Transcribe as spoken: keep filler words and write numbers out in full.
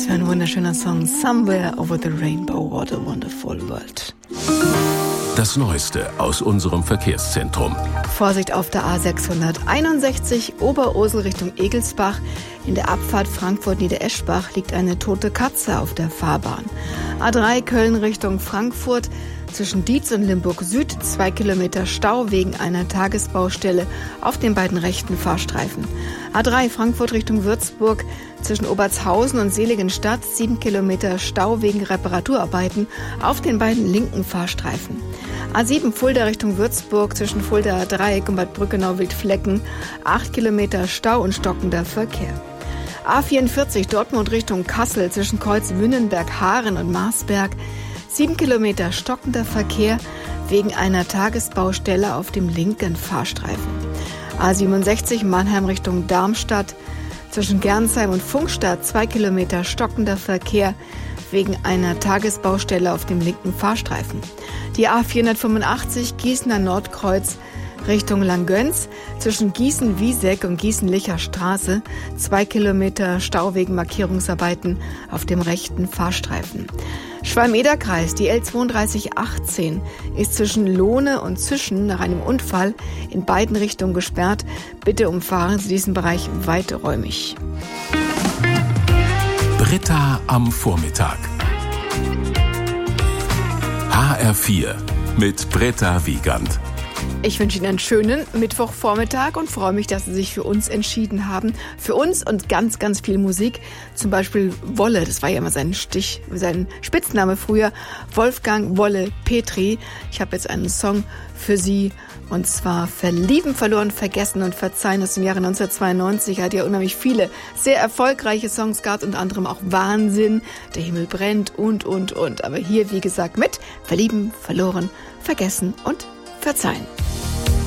Was für ein wunderschöner Song. Somewhere over the rainbow, what a wonderful world. Das Neueste aus unserem Verkehrszentrum. Vorsicht auf der A sechshunderteinundsechzig, Oberursel Richtung Egelsbach. In der Abfahrt Frankfurt-Niedereschbach liegt eine tote Katze auf der Fahrbahn. A drei Köln Richtung Frankfurt. Zwischen Dietz und Limburg Süd zwei Kilometer Stau wegen einer Tagesbaustelle auf den beiden rechten Fahrstreifen. A drei Frankfurt Richtung Würzburg zwischen Obertshausen und Seligenstadt sieben Kilometer Stau wegen Reparaturarbeiten auf den beiden linken Fahrstreifen. A sieben Fulda Richtung Würzburg zwischen Fulda Dreieck und Bad Brückenau-Wildflecken acht Kilometer Stau und stockender Verkehr. A vierundvierzig Dortmund Richtung Kassel zwischen Kreuz-Wünnenberg, Haaren und Marsberg sieben Kilometer stockender Verkehr wegen einer Tagesbaustelle auf dem linken Fahrstreifen. A siebenundsechzig Mannheim Richtung Darmstadt zwischen Gernsheim und Funkstadt zwei Kilometer stockender Verkehr wegen einer Tagesbaustelle auf dem linken Fahrstreifen. Die A vierhundertfünfundachtzig Gießener Nordkreuz Richtung Langgöns zwischen Gießen-Wieseck und Gießen-Licher Straße zwei Kilometer Stau wegen Markierungsarbeiten auf dem rechten Fahrstreifen. Schwalm-Eder-Kreis, die L zweiunddreißig achtzehn, ist zwischen Lohne und Zischen nach einem Unfall in beiden Richtungen gesperrt. Bitte umfahren Sie diesen Bereich weiträumig. Britta am Vormittag. H R vier mit Britta Wiegand. Ich wünsche Ihnen einen schönen Mittwochvormittag und freue mich, dass Sie sich für uns entschieden haben. Für uns und ganz, ganz viel Musik. Zum Beispiel Wolle, das war ja immer sein Stich, sein Spitzname früher. Wolfgang Wolle Petri. Ich habe jetzt einen Song für Sie und zwar Verlieben, verloren, vergessen und verzeihen aus dem Jahre neunzehnhundertzweiundneunzig. Er hat ja unheimlich viele sehr erfolgreiche Songs gehabt, unter anderem auch Wahnsinn, Der Himmel brennt und, und, und. Aber hier, wie gesagt, mit Verlieben, verloren, vergessen und verzeihen.